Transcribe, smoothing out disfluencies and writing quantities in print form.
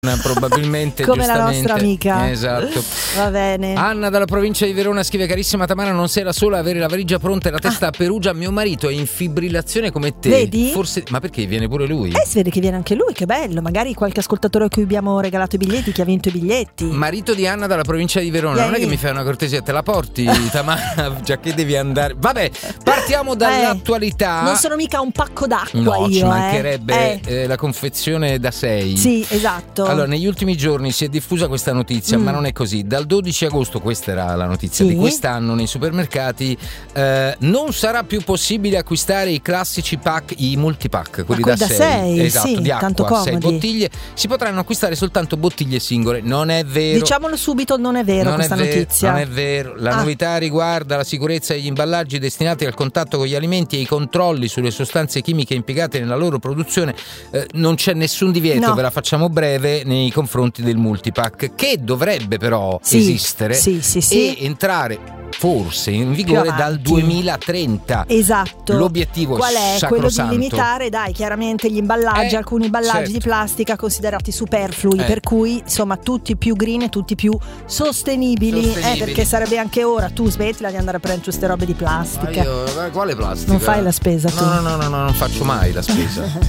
probabilmente come la giustamente. nostra amica. Esatto. Va bene. Anna dalla provincia di Verona scrive: carissima Tamara, non sei la sola a avere la valigia pronta e la testa a Perugia. Mio marito è in fibrillazione come te. Vedi? Forse, ma perché viene pure lui? Si vede che viene anche lui, che bello. Magari qualche ascoltatore a cui abbiamo regalato i biglietti, che ha vinto i biglietti. Marito di Anna dalla provincia di Verona. Non è che mi fai una cortesia, te la porti Tamara, già che devi andare. Vabbè, partiamo dall'attualità. Non sono mica un pacco d'acqua, no, io. Ci mancherebbe la confezione da 6. Sì, esatto. Allora, negli ultimi giorni si è diffusa questa notizia, ma non è così. Dal 12 agosto, questa era la notizia di quest'anno, nei supermercati non sarà più possibile acquistare i classici pack, i multipack, quelli da 6. Esatto, di acqua, 6 bottiglie. Si potranno acquistare soltanto bottiglie singole. Non è vero. Diciamolo subito, non è vero questa notizia. Non è vero. La novità riguarda la sicurezza degli imballaggi destinati al contatto con gli alimenti e i controlli sulle sostanze chimiche impiegate nella loro produzione. Non c'è nessun divieto, ve la facciamo breve, nei confronti del multipack, che dovrebbe però esistere e entrare forse in vigore dal 2030. Esatto. L'obiettivo qual è? sacrosanto. Quello di limitare, chiaramente gli imballaggi, alcuni imballaggi di plastica considerati superflui, per cui insomma tutti più green e tutti più sostenibili. Perché sarebbe anche ora, tu smettila di andare a prendere queste robe di plastica. Quale plastica? Non fai la spesa tu? No, non faccio mai la spesa.